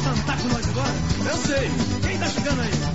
cantar com nós agora? Eu sei. Quem tá chegando aí?